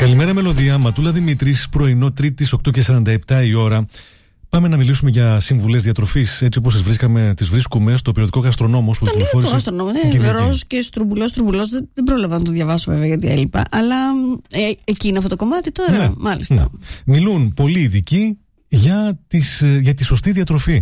Καλημέρα Μελωδία, Ματούλα Δημήτρης, πρωινό Τρίτης, 8:47 η ώρα. Πάμε να μιλήσουμε για συμβουλές διατροφής, έτσι όπως τις βρίσκουμε στο περιοδικό Γαστρονόμος. Το λίγο Γαστρονόμος, ναι, ροζ και στρουμπουλός, δεν πρόλαβα να το διαβάσω βέβαια γιατί έλειπα. Αλλά εκεί είναι αυτό το κομμάτι τώρα, ναι, μάλιστα. Ναι. Μιλούν πολλοί ειδικοί για τη σωστή διατροφή.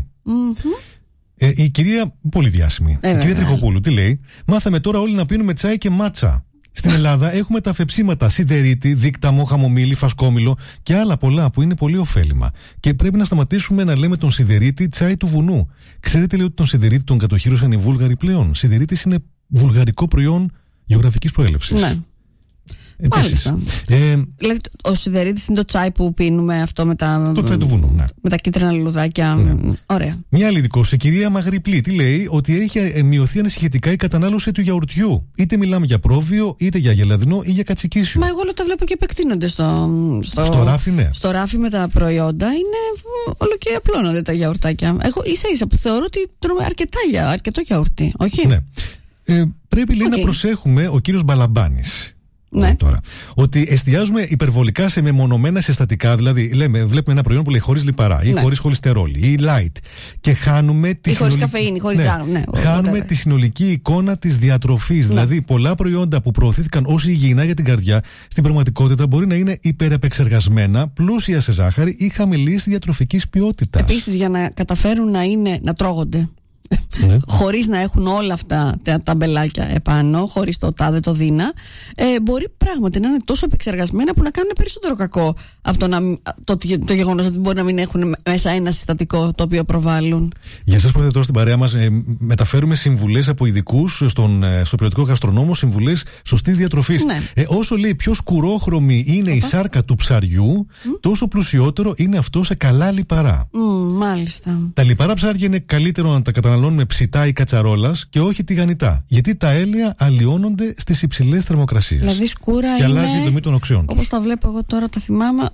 Η κυρία, πολύ διάσημη, η κυρία Τριχοπούλου, τι λέει? Μάθαμε τώρα όλοι να πίνουμε τσάι και μάτσα. Στην Ελλάδα έχουμε τα φεψίματα σιδερίτη, δίκταμο, χαμομήλι, φασκόμηλο και άλλα πολλά που είναι πολύ ωφέλιμα. Και πρέπει να σταματήσουμε να λέμε τον σιδερίτη τσάι του βουνού. Ξέρετε, λέει, ότι τον σιδερίτη τον κατοχύρωσαν οι Βούλγαροι πλέον. Σιδερίτης είναι βουλγαρικό προϊόν γεωγραφικής προέλευσης. Ναι. Μάλιστα. Δηλαδή, ο σιδερίτης είναι το τσάι που πίνουμε αυτό με τα. Το τσάι του βουνού, ναι. Με τα κίτρινα λουλουδάκια. Ναι. Ωραία. Μια άλλη ειδικός, η κυρία Μαγρυπλή, τι λέει? Ότι έχει μειωθεί ανησυχητικά η κατανάλωση του γιαουρτιού. Είτε μιλάμε για πρόβιο, είτε για γελαδινό ή για κατσικίσιο. Μα εγώ όλο τα βλέπω και επεκτείνονται στο ράφι, ναι. Στο ράφι με τα προϊόντα. Είναι όλο και απλώνονται τα γιαουρτάκια. Εγώ ίσα-ίσα που θεωρώ ότι τρώμε αρκετό γιαουρτί. Όχι. Ναι. Πρέπει λέει να προσέχουμε, ο κύριος Μπαλαμπάνης. Ναι. Τώρα, ότι εστιάζουμε υπερβολικά σε μεμονωμένα συστατικά, δηλαδή βλέπουμε ένα προϊόν που λέει χωρίς λιπαρά ή χωρίς χολυστερόλι ή light και χάνουμε τη χωρίς καφεΐνη, χωρίς ζάχαρη. Ναι, χάνουμε τη συνολική εικόνα της διατροφής. Ναι. Δηλαδή, πολλά προϊόντα που προωθήθηκαν ως υγιεινά για την καρδιά, στην πραγματικότητα μπορεί να είναι υπερεπεξεργασμένα, πλούσια σε ζάχαρη ή χαμηλής διατροφικής ποιότητας. Επίσης, για να καταφέρουν να τρώγονται. Ναι. Χωρίς να έχουν όλα αυτά τα ταμπελάκια επάνω, χωρίς το τάδε το δίνα, μπορεί πράγματι να είναι τόσο επεξεργασμένα που να κάνουν περισσότερο κακό από το γεγονός ότι μπορεί να μην έχουν μέσα ένα συστατικό το οποίο προβάλλουν. Για εσάς που έρχεται τώρα στην παρέα μας, μεταφέρουμε συμβουλές από ειδικούς στο περιοδικό Γαστρονόμο, συμβουλές σωστής διατροφής. Ναι. Όσο λέει πιο σκουρόχρωμη είναι η σάρκα του ψαριού, τόσο πλουσιότερο είναι αυτό σε καλά λιπαρά. Μάλιστα. Τα λιπαρά ψάρια είναι καλύτερο να τα καταναλώνουμε ψητά ή κατσαρόλας και όχι τηγανιτά. Γιατί τα έλαια αλλοιώνονται στις υψηλές θερμοκρασίες. Δηλαδή σκούρα και αλλάζει η δομή των οξιών. Όπως τα βλέπω εγώ τώρα, τα θυμάμαι,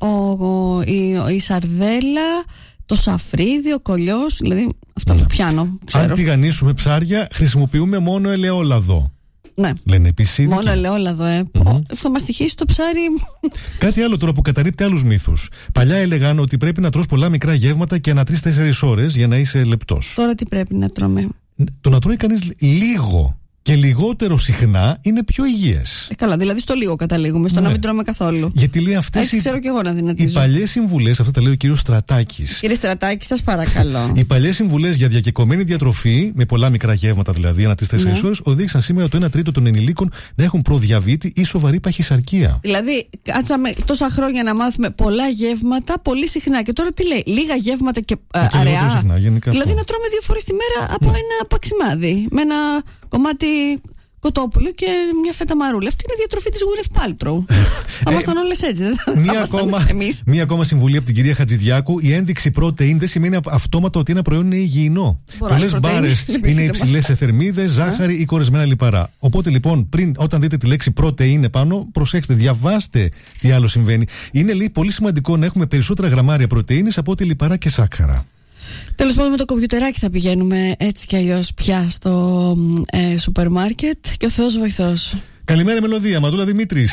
η σαρδέλα, το σαφρίδι, ο κολλιός, δηλαδή αυτά που πιάνω. Ξέρω. Αν τηγανίσουμε ψάρια, χρησιμοποιούμε μόνο ελαιόλαδο. Ναι. Λένε επίσης. Μόνο ελαιόλαδο, θα μας τυχήσει το ψάρι. Κάτι άλλο τώρα που καταρρίπτει άλλους μύθους. Παλιά έλεγαν ότι πρέπει να τρως πολλά μικρά γεύματα και ανά 3-4 ώρες για να είσαι λεπτός. Τώρα τι πρέπει να τρώμε? Το να τρώει κανείς λίγο και λιγότερο συχνά είναι πιο υγιές. Καλά, δηλαδή στο λίγο καταλήγουμε, στο να μην τρώμε καθόλου. Γιατί λέει αυτές. Έτσι ξέρω κι εγώ να δυνατίζω. Οι παλιές συμβουλές, αυτό τα λέει ο κύριος Στρατάκης. Κύριε Στρατάκη, σας παρακαλώ. Οι παλιές συμβουλές για διακεκομένη διατροφή, με πολλά μικρά γεύματα δηλαδή, ανά 3-4 ώρες, οδήγησαν σήμερα το 1/3 των ενηλίκων να έχουν προδιαβήτη ή σοβαρή παχυσαρκία. Δηλαδή, κάτσαμε τόσα χρόνια να μάθουμε πολλά γεύματα πολύ συχνά. Και τώρα τι λέει? Λίγα γεύματα και αραιά. Συχνά, δηλαδή να τρώμε 2 φορές τη μέρα από ένα παξιμάδι. Με ένα κομμάτι κοτόπουλο και μια φέτα μαρούλα. Αυτή είναι η διατροφή της Γούρεθ Πάλτροου. Αν ήμασταν όλες έτσι, δεν θα εμείς. Μία ακόμα συμβουλή από την κυρία Χατζηδιάκου. Η ένδειξη protein δεν σημαίνει αυτόματα ότι ένα προϊόν είναι υγιεινό. Πολλές μπάρες είναι υψηλές σε θερμίδες, ζάχαρη ή κορεσμένα λιπαρά. Οπότε λοιπόν, όταν δείτε τη λέξη protein επάνω, προσέξτε, διαβάστε τι άλλο συμβαίνει. Είναι λέει πολύ σημαντικό να έχουμε περισσότερα γραμμάρια πρωτεΐνης από ό,τι λιπαρά και σάκχαρα. Τέλος πάντων, με το κομπιουτεράκι θα πηγαίνουμε έτσι κι αλλιώς πια στο σούπερ μάρκετ και ο Θεός βοηθός. Καλημέρα Μελωδία, Ματούλα Δημήτρης.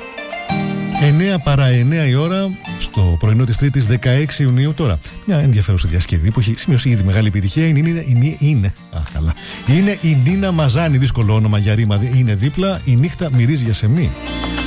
9 παρά 9 η ώρα στο πρωινό της Τρίτης 16 Ιουνίου. Τώρα, μια ενδιαφέρουσα διασκευή που έχει σημειώσει ήδη μεγάλη επιτυχία είναι η Νίνα Μαζάνη. Δύσκολο όνομα για ρήμα. Είναι δίπλα, η νύχτα μυρίζει για σεμί.